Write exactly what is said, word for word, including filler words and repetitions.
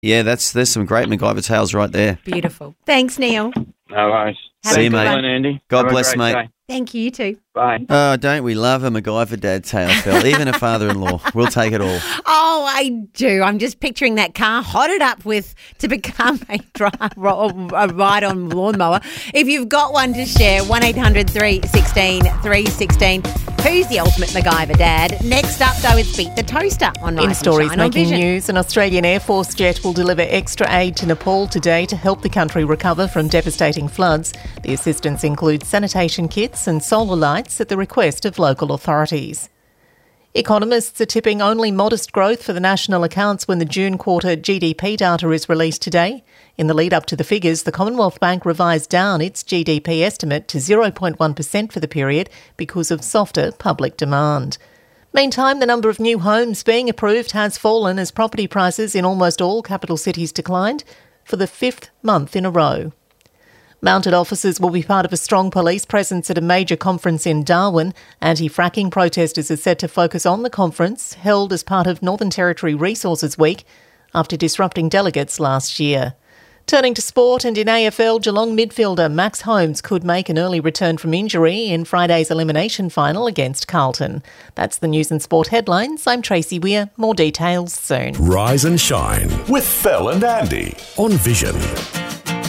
Yeah, that's there's some great MacGyver tales right there. Beautiful. Thanks, Neil. No worries. Have See a you, good mate. one. Andy. God Have a bless, great mate. day. Thank you, you too. Bye. Oh, don't we love a MacGyver dad tale, Phil? Even a father-in-law. We'll take it all. Oh, I do. I'm just picturing that car hotted up with to become a, dri- a ride on lawnmower. If you've got one to share, one eight hundred three one six three one six. Who's the ultimate MacGyver dad? Next up, though, it's Beat the Toaster on Rise In and stories Shine on making Vision. news, an Australian Air Force jet will deliver extra aid to Nepal today to help the country recover from devastating floods. The assistance includes sanitation kits and solar lights at the request of local authorities. Economists are tipping only modest growth for the national accounts when the June quarter G D P data is released today. In the lead up to the figures, the Commonwealth Bank revised down its G D P estimate to zero point one percent for the period because of softer public demand. Meantime, the number of new homes being approved has fallen as property prices in almost all capital cities declined for the fifth month in a row. Mounted officers will be part of a strong police presence at a major conference in Darwin. Anti-fracking protesters are set to focus on the conference, held as part of Northern Territory Resources Week, after disrupting delegates last year. Turning to sport, and in A F L, Geelong midfielder Max Holmes could make an early return from injury in Friday's elimination final against Carlton. That's the news and sport headlines. I'm Tracy Weir. More details soon. Rise and Shine with Phil and Andy on Vision.